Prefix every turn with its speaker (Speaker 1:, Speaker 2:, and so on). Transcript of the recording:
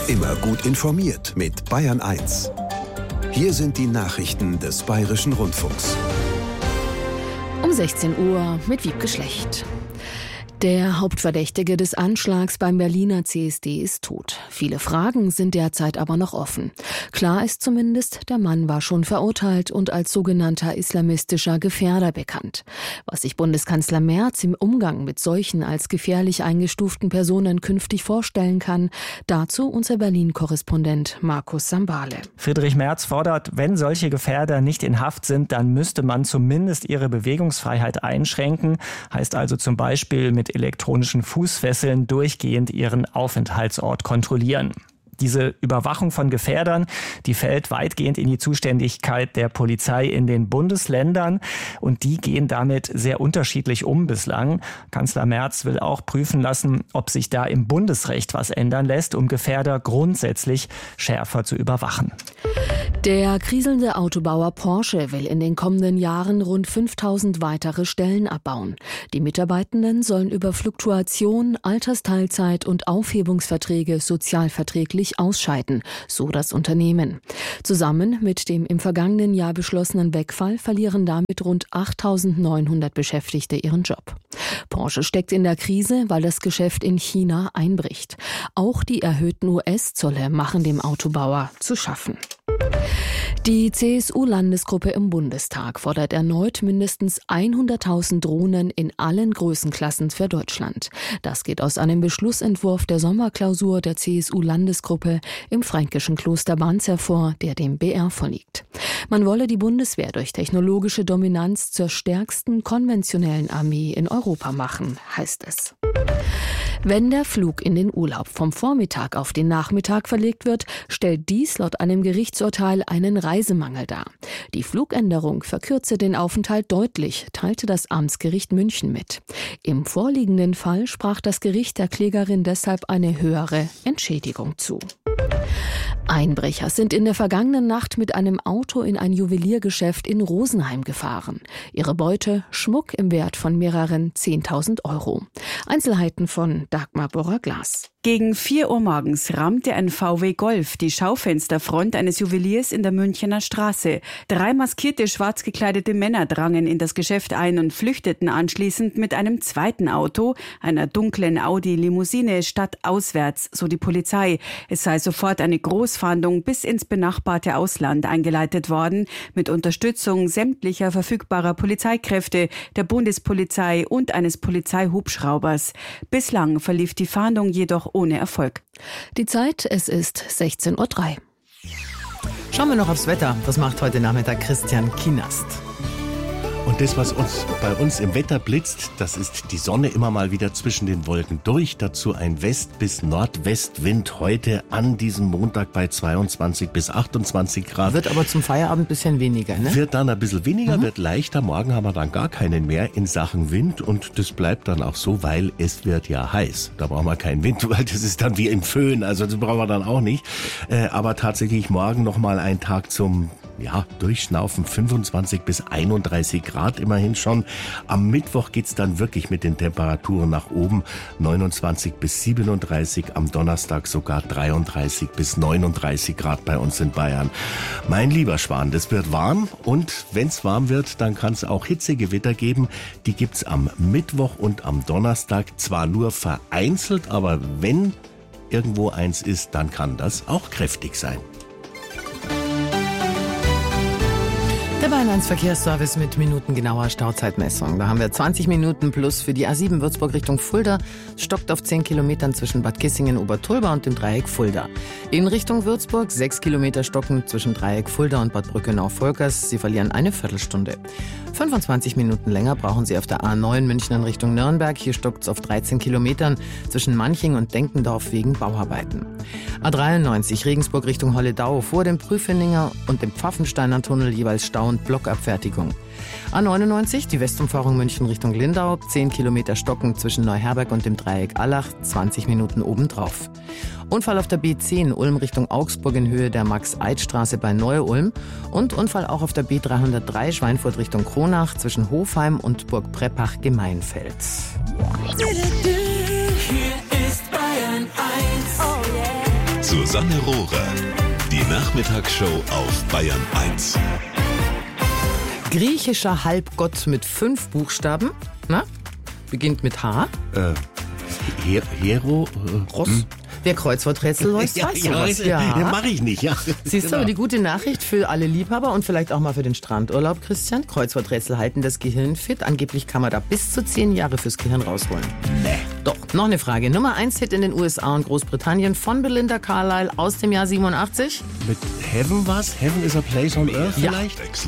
Speaker 1: Immer gut informiert mit Bayern 1. Hier sind die Nachrichten des Bayerischen Rundfunks.
Speaker 2: Um 16 Uhr mit Wiebke Schlecht. Der Hauptverdächtige des Anschlags beim Berliner CSD ist tot. Viele Fragen sind derzeit aber noch offen. Klar ist zumindest, der Mann war schon verurteilt und als sogenannter islamistischer Gefährder bekannt. Was sich Bundeskanzler Merz im Umgang mit solchen als gefährlich eingestuften Personen künftig vorstellen kann, dazu unser Berlin-Korrespondent Markus Sambale.
Speaker 3: Friedrich Merz fordert, wenn solche Gefährder nicht in Haft sind, dann müsste man zumindest ihre Bewegungsfreiheit einschränken. Heißt also zum Beispiel mit elektronischen Fußfesseln durchgehend ihren Aufenthaltsort kontrollieren. Diese Überwachung von Gefährdern, die fällt weitgehend in die Zuständigkeit der Polizei in den Bundesländern und die gehen damit sehr unterschiedlich um bislang. Kanzler Merz will auch prüfen lassen, ob sich da im Bundesrecht was ändern lässt, um Gefährder grundsätzlich schärfer zu überwachen.
Speaker 2: Der kriselnde Autobauer Porsche will in den kommenden Jahren rund 5000 weitere Stellen abbauen. Die Mitarbeitenden sollen über Fluktuation, Altersteilzeit und Aufhebungsverträge sozialverträglich ausscheiden, so das Unternehmen. Zusammen mit dem im vergangenen Jahr beschlossenen Wegfall verlieren damit rund 8.900 Beschäftigte ihren Job. Porsche steckt in der Krise, weil das Geschäft in China einbricht. Auch die erhöhten US-Zölle machen dem Autobauer zu schaffen. Die CSU-Landesgruppe im Bundestag fordert erneut mindestens 100.000 Drohnen in allen Größenklassen für Deutschland. Das geht aus einem Beschlussentwurf der Sommerklausur der CSU-Landesgruppe im fränkischen Kloster Banz hervor, der dem BR vorliegt. Man wolle die Bundeswehr durch technologische Dominanz zur stärksten konventionellen Armee in Europa machen, heißt es. Wenn der Flug in den Urlaub vom Vormittag auf den Nachmittag verlegt wird, stellt dies laut einem Gerichtsurteil einen Reisemangel dar. Die Flugänderung verkürze den Aufenthalt deutlich, teilte das Amtsgericht München mit. Im vorliegenden Fall sprach das Gericht der Klägerin deshalb eine höhere Entschädigung zu. Einbrecher sind in der vergangenen Nacht mit einem Auto in ein Juweliergeschäft in Rosenheim gefahren. Ihre Beute Schmuck im Wert von mehreren 10.000 €. Einzelheiten von Dagmar Borrer-Glas.
Speaker 4: Gegen 4 Uhr morgens rammte ein VW Golf die Schaufensterfront eines Juweliers in der Münchener Straße. 3 maskierte, schwarz gekleidete Männer drangen in das Geschäft ein und flüchteten anschließend mit einem zweiten Auto, einer dunklen Audi-Limousine, stadtauswärts, so die Polizei. Es sei sofort eine Großfahndung bis ins benachbarte Ausland eingeleitet worden, mit Unterstützung sämtlicher verfügbarer Polizeikräfte, der Bundespolizei und eines Polizeihubschraubers. Bislang verlief die Fahndung jedoch ohne Erfolg.
Speaker 2: Die Zeit, es ist 16:03 Uhr.
Speaker 5: Schauen wir noch aufs Wetter. Das macht heute Nachmittag Christian Kienast.
Speaker 6: Und das, was bei uns im Wetter blitzt, das ist die Sonne immer mal wieder zwischen den Wolken durch. Dazu ein West- bis Nordwestwind heute an diesem Montag bei 22 bis 28 Grad.
Speaker 5: Wird aber zum Feierabend ein bisschen weniger, ne?
Speaker 6: Wird dann ein bisschen weniger, wird leichter. Morgen haben wir dann gar keinen mehr in Sachen Wind. Und das bleibt dann auch so, weil es wird ja heiß. Da brauchen wir keinen Wind, weil das ist dann wie im Föhn. Also das brauchen wir dann auch nicht. Aber tatsächlich morgen nochmal ein Tag zum Durchschnaufen, 25 bis 31 Grad immerhin schon. Am Mittwoch geht's dann wirklich mit den Temperaturen nach oben, 29 bis 37, am Donnerstag sogar 33 bis 39 Grad bei uns in Bayern. Mein lieber Schwan, das wird warm und wenn's warm wird, dann kann's auch Hitzegewitter geben. Die gibt's am Mittwoch und am Donnerstag, zwar nur vereinzelt, aber wenn irgendwo eins ist, dann kann das auch kräftig sein.
Speaker 5: Der Bayern 1 Verkehrsservice mit minutengenauer Stauzeitmessung. Da haben wir 20 Minuten plus für die A7 Würzburg Richtung Fulda. Stockt auf 10 Kilometern zwischen Bad Kissingen, Obertulba und dem Dreieck Fulda. In Richtung Würzburg 6 Kilometer stocken zwischen Dreieck Fulda und Bad Brückenau-Volkers. Sie verlieren eine Viertelstunde. 25 Minuten länger brauchen Sie auf der A9 München in Richtung Nürnberg. Hier stockt es auf 13 Kilometern zwischen Manching und Denkendorf wegen Bauarbeiten. A93 Regensburg Richtung Holledau vor dem Prüfeninger und dem Pfaffensteiner Tunnel jeweils Stau und Blockabfertigung. A99 die Westumfahrung München Richtung Lindau, 10 Kilometer stocken zwischen Neuherberg und dem Dreieck Allach, 20 Minuten obendrauf. Unfall auf der B10 Ulm Richtung Augsburg in Höhe der Max-Eid-Straße bei Neu-Ulm und Unfall auch auf der B303 Schweinfurt Richtung Kronach zwischen Hofheim und Burg Preppach-Gemeinfels.
Speaker 7: Hier ist Bayern 1. Oh yeah. Susanne Rohrer. Die Nachmittagsshow auf Bayern 1.
Speaker 5: Griechischer Halbgott mit 5 Buchstaben. Na? Beginnt mit H.
Speaker 6: Hero?
Speaker 5: Ross. Wer Kreuzworträtsel löst, weiß sowas.
Speaker 6: Ja, mache ich nicht. Ja.
Speaker 5: Siehst du, aber die gute Nachricht für alle Liebhaber und vielleicht auch mal für den Strandurlaub, Christian. Kreuzworträtsel halten das Gehirn fit. Angeblich kann man da bis zu 10 Jahre fürs Gehirn rausholen. Nee. Doch, noch eine Frage. Nummer 1 Hit in den USA und Großbritannien von Belinda Carlisle aus dem Jahr 87.
Speaker 6: Mit Heaven was? Heaven is a place on earth vielleicht?